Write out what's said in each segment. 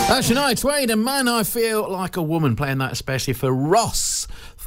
That's Shania Twain and Man I Feel Like a Woman, playing that especially for Ross,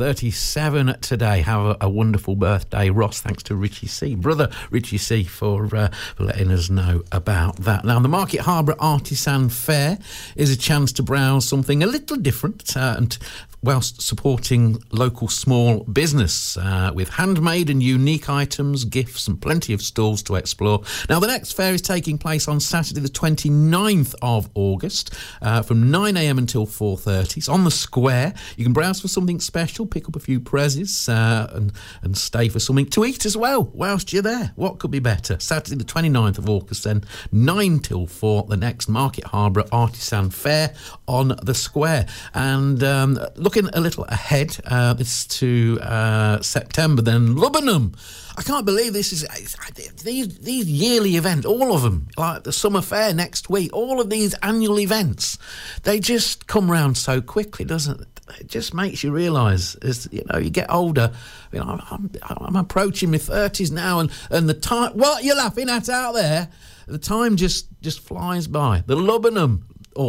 37 today. Have a wonderful birthday, Ross. Thanks to Richie C, brother Richie C, for letting us know about that. Now, the Market Harbour Artisan Fair is a chance to browse something a little different and whilst supporting local small business with handmade and unique items, gifts and plenty of stalls to explore. Now, the next fair is taking place on Saturday the 29th of August from 9am until 4:30. It's on the square. You can browse for something special, pick up a few prezzies and stay for something to eat as well whilst you're there. What could be better? Saturday the 29th of August then, 9 till 4, the next Market Harbour Artisan Fair on the square. And looking a little ahead, it's to September then, Lubbenham. I can't believe this is these yearly events, all of them, like the summer fair next week, all of these annual events, they just come round so quickly, doesn't it? It just makes you realise, as you know, you get older. You know, I'm approaching my 30s now, and the time. What you're laughing at out there? The time just flies by. The Lubbenham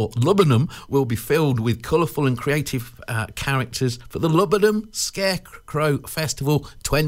will be filled with colourful and creative characters for the Lubbenham Scarecrow Festival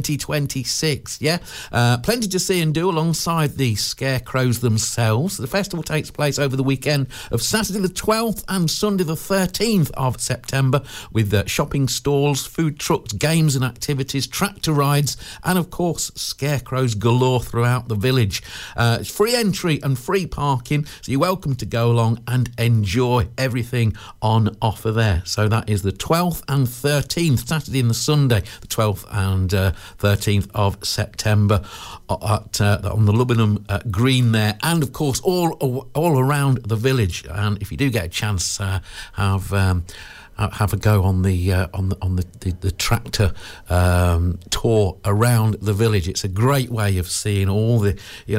2026. Yeah, plenty to see and do alongside the scarecrows themselves. The festival takes place over the weekend of Saturday the 12th and Sunday the 13th of September, with shopping stalls, food trucks, games and activities, tractor rides, and of course scarecrows galore throughout the village. It's free entry and free parking, so you're welcome to go along and enjoy everything on offer there. So that is the 12th and 13th, Saturday and the Sunday, the 12th and 13th of September on the Lubbenham Green there, and of course all around the village. And if you do get a chance, have a go on the tractor tour around the village. It's a great way of seeing all the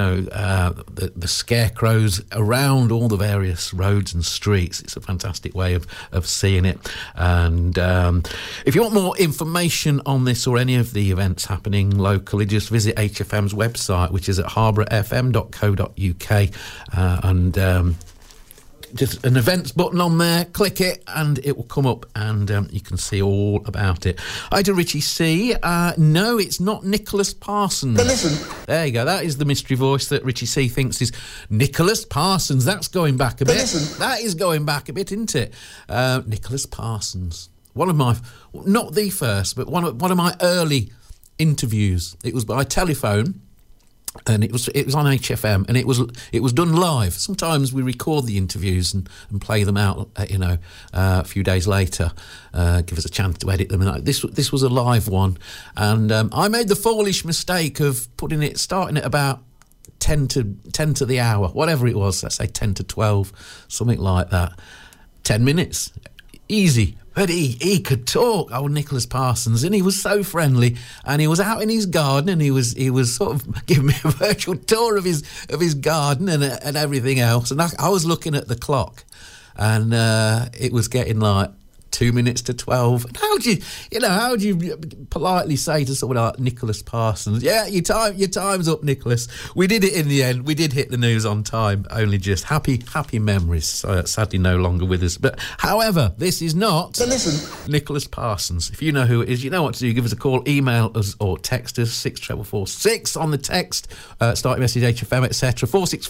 the scarecrows around all the various roads and streets. It's a fantastic way of seeing it. And if you want more information on this or any of the events happening locally, just visit HFM's website, which is at harbourfm.co.uk, and just an events button on there, click it and it will come up, and you can see all about it. Hi to Richie C. No, it's not Nicholas Parsons. But listen. There you go. That is the mystery voice that Richie C thinks is Nicholas Parsons. That's going back a bit. Listen. That is going back a bit, isn't it? Nicholas Parsons. One of my, not the first, but one of my early interviews. It was by telephone. And it was on HFM, and it was done live. Sometimes we record the interviews and play them out, a few days later, give us a chance to edit them. And this was a live one, and I made the foolish mistake of starting at about 10 to the hour, whatever it was. Let's say 10 to 12, something like that. 10 minutes, easy. But he could talk, old Nicholas Parsons, and he was so friendly, and he was out in his garden, and he was sort of giving me a virtual tour of his garden and everything else. And I was looking at the clock, and it was getting like 2 minutes to 12. How do you politely say to someone like Nicholas Parsons, yeah, your time's up, Nicholas. We did it in the end. We did hit the news on time. Only just happy memories. Sadly no longer with us. But however, this is not Nicholas Parsons. If you know who it is, you know what to do. Give us a call, email us or text us 64446 on the text, starting message HFM, etc.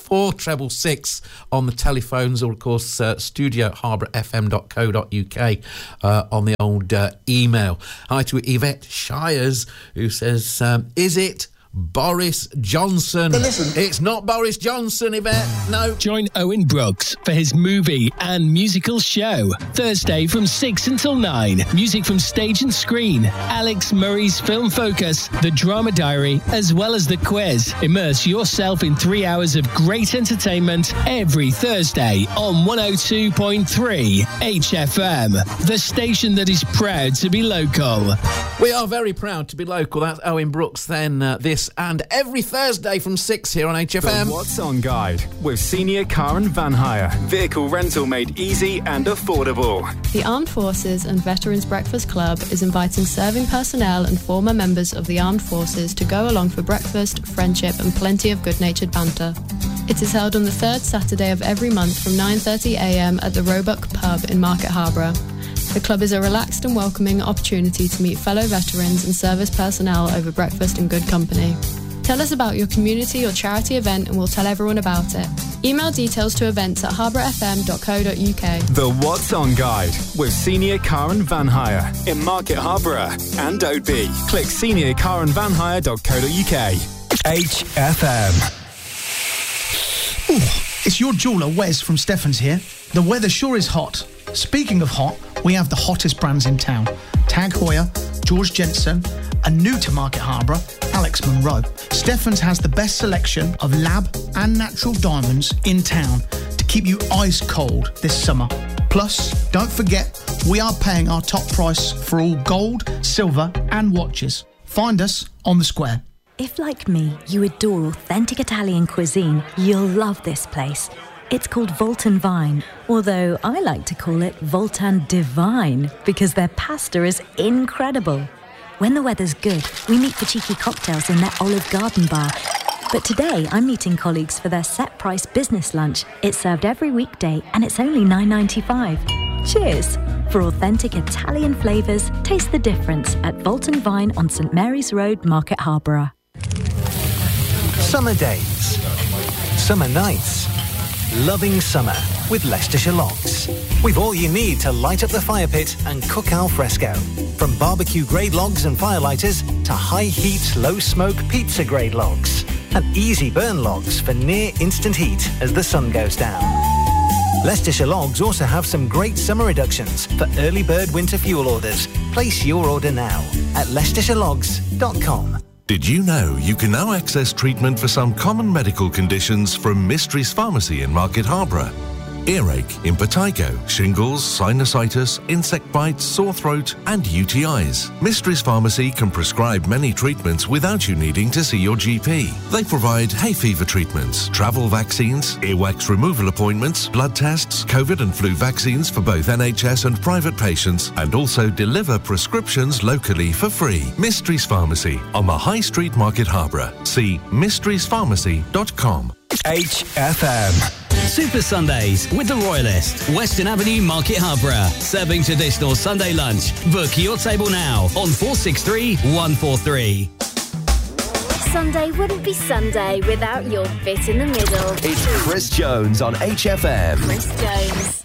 464 on the telephones, or of course studio harbourfm.co.uk. On the old email. Hi to Yvette Shires, who says, is it Boris Johnson? It's not Boris Johnson, Yvette, no. Join Owen Brooks for his movie and musical show, Thursday from 6 until 9. Music from stage and screen, Alex Murray's Film Focus, The Drama Diary, as well as the quiz. Immerse yourself in 3 hours of great entertainment every Thursday on 102.3 HFM, the station that is proud to be local. We are very proud to be local. That's Owen Brooks then, this and every Thursday from 6 here on HFM. The What's On Guide with Senior Car and Van Hire. Vehicle rental made easy and affordable. The Armed Forces and Veterans Breakfast Club is inviting serving personnel and former members of the Armed Forces to go along for breakfast, friendship and plenty of good-natured banter. It is held on the third Saturday of every month from 9:30 a.m. at the Roebuck Pub in Market Harborough. The club is a relaxed and welcoming opportunity to meet fellow veterans and service personnel over breakfast in good company. Tell us about your community or charity event and we'll tell everyone about it. Email details to events@harbourfm.co.uk. The What's On Guide with Senior Car and Van Hire in Market Harborough and Oadby. Click seniorcarandvanhire.co.uk. HFM. Ooh, it's your jeweller, Wes from Stephens here. The weather sure is hot. Speaking of hot, we have the hottest brands in town. Tag Heuer, George Jensen, and new to Market Harborough, Alex Monroe. Stephens has the best selection of lab and natural diamonds in town to keep you ice cold this summer. Plus, don't forget, we are paying our top price for all gold, silver and watches. Find us on the square. If, like me, you adore authentic Italian cuisine, you'll love this place. It's called Voltan Vine, although I like to call it Voltan Divine because their pasta is incredible. When the weather's good, we meet for cheeky cocktails in their Olive Garden bar. But today, I'm meeting colleagues for their set-price business lunch. It's served every weekday and it's only $9.95. Cheers! For authentic Italian flavours, taste the difference at Voltan Vine on St Mary's Road, Market Harborough. Summer days, summer nights, loving summer with Leicestershire Logs. We've all you need to light up the fire pit and cook al fresco. From barbecue-grade logs and firelighters to high-heat, low-smoke pizza-grade logs. And easy-burn logs for near-instant heat as the sun goes down. Leicestershire Logs also have some great summer reductions for early bird winter fuel orders. Place your order now at leicestershire.com. Did you know you can now access treatment for some common medical conditions from Mysteries Pharmacy in Market Harborough? Earache, impetigo, shingles, sinusitis, insect bites, sore throat and UTIs. Mysteries Pharmacy can prescribe many treatments without you needing to see your GP. They provide hay fever treatments, travel vaccines, earwax removal appointments, blood tests, COVID and flu vaccines for both NHS and private patients, and also deliver prescriptions locally for free. Mysteries Pharmacy on the High Street, Market Harborough. See mysteriespharmacy.com. HFM. Super Sundays with the Royalist, Western Avenue, Market Harborough. Serving traditional Sunday lunch. Book your table now on 463 143. Sunday wouldn't be Sunday without your bit in the middle. It's Chris Jones on HFM. Chris Jones.